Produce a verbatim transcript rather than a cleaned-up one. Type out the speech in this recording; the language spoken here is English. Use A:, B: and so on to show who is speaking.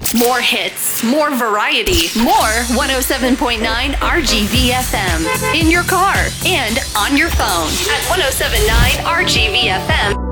A: More hits, more variety, more one oh seven point nine R G V F M. In your car and on your phone at ten seventy-nine R G V F M.